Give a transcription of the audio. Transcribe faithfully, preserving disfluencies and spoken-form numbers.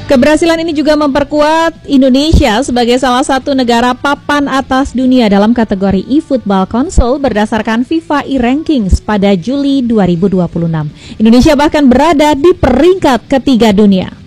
Keberhasilan ini juga memperkuat Indonesia sebagai salah satu negara papan atas dunia dalam kategori eFootball Console berdasarkan FIFA e-Rankings pada Juli dua ribu dua puluh enam. Indonesia bahkan berada di peringkat ketiga dunia.